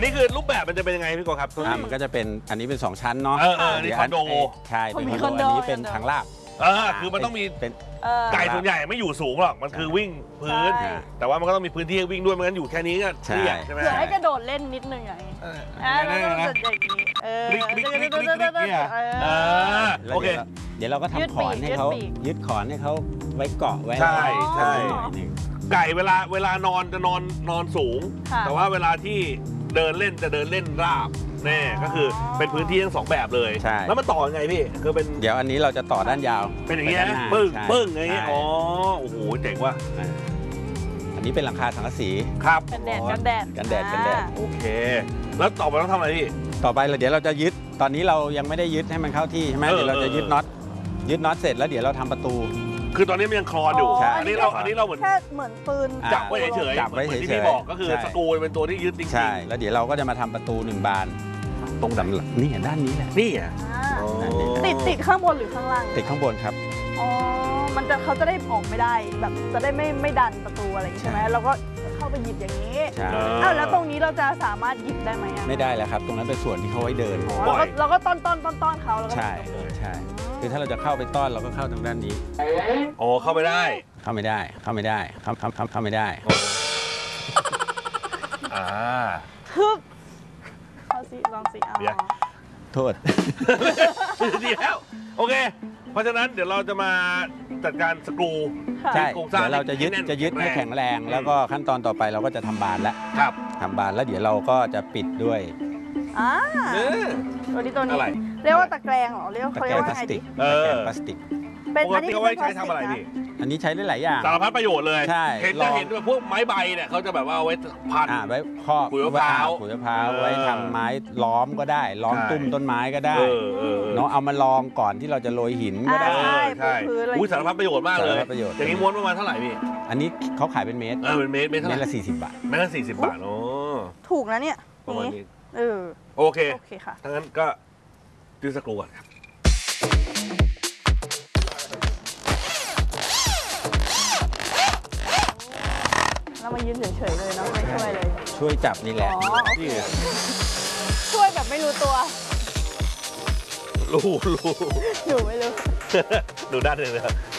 นนี้คือรูปแบบมันจะเป็นยังไงพี่กอครับมันก็จะเป็นอันนี้เป็น2ชั้นเนาะนี่คอนโดใช่เป็นคอนโดอันนี้เป็นทางลาดคือมันต้องมีไก่ส่วนใหญ่ไม่อยู่สูงหรอกมันคือวิ่งพื้นแต่ว่ามันก็ต้องมีพื้นที่วิ่งด้วยไม่งั้นอยู่แค่นี้ก็เครียดใช่ไหมเผื่อให้กระโดดเล่นนิดนึงอย่างนี้แล้วก็จะอย่างนี้โอเคเดี๋ยวเราก็ทำขอนให้เขายึดขอนให้เขาไว้เกาะไว้ใช่ไก่เวลานอนจะนอนสูงแต่ว่าเวลาที่เดินเล่นจะเดินเล่นราบแน่ก็คือเป็นพื้นที่ทั้ง2แบบเลยแล้วมันต่อยังไงพี่คือเป็นเดี๋ยวอันนี้เราจะต่อด้านยาวเป็นอย่างเงี้ยปึ้งอย่างเงี้ยอ๋อโอ้โหเจ๋งว่ะอันนี้เป็นหลังคาสังกะสีครับกันแดดโอเคแล้วต่อไปต้องทำอะไรพี่ต่อไปเดี๋ยวเราจะยึดตอนนี้เรายังไม่ได้ยึดให้มันเข้าที่ใช่ไหมเดี๋ยวเราจะยึดน็อตเสร็จแล้วเดี๋ยวเราทำประตูคือตอนนี้มันยังคลอนอยู่อันนี้เราเหมือนแค่เหมือนปืนจับไว้เฉยๆเหมือนที่พี่บอกก็คือสกรูเป็นตัวที่ยึดจริงๆใช่แล้วเดี๋ยวเราก็จะมาทำประตู1 บานตรงนี่ด้านนี้แหละนี่อ่ะติดข้างบนหรือข้างล่างติดข้างบนครับอ๋อเขาจะได้ออกไม่ได้แบบจะได้ไม่ดันประตูอะไรใช่ไหมเราก็เข้าไปหยิบอย่างนี้แล้วตรงนี้เราจะสามารถหยิบได้ไหมไม่ได้แล้วครับตรงนั้นเป็นส่วนที่เขาไว้เดินเราก็ต้อนเขาใช่คือถ้าเราจะเข้าไปต้อนเราก็เข้าทางด้านนี้โอ้เข้าไปได้เข้าไม่ได้เข้าไม่ได้ฮึบเอาสิลองสิโทษดีแล้วโอเคเพราะฉะนั้นเดี๋ยวเราจะมาจัดการสกรูใช่เดี๋ยวเราจะยึดให้แข็งแรงแล้วก็ขั้นตอนต่อไปเราก็จะทำบานแล้วทำบานแล้วเดี๋ยวเราก็จะปิดด้วยตัวนี้เรียกว่าตะแกรงเหรอเรียกว่าพลาสติกพลาสติกเป็นอันนี้ใช้ทำอะไรพี่อันนี้ใช้ได้หลายอย่างสารพัดประโยชน์เลยใช่เห็นแบบพวกไม้ใบเนี่ยเขาจะแบบว่าเอาไว้พันไว้ครอบขุยมะพร้าวไว้ทำไม้ล้อมก็ได้ล้อมตุ้มต้นไม้ก็ได้เนาะเอามาลองก่อนที่เราจะโรยหินก็ได้ใช่สารพัดประโยชน์มากเลยอย่างนี้ม้วนประมาณเท่าไหร่พี่อันนี้เขาขายเป็นเมตรเป็นเมตรเท่าไหร่ละ40 บาทเมตรละ40 บาทโอ้ถูกนะเนี่ยประมาณนี้โอเคค่ะถ้างั้นก็ยืดสกรูก่อนครับเรามายืนเฉยๆเลยเนาะไม่ช่วยเลยช่วยจับนี่แหละช่วยแบบไม่รู้ตัวรู้หนูไม่รู้ดูด้านหนึ่งเลย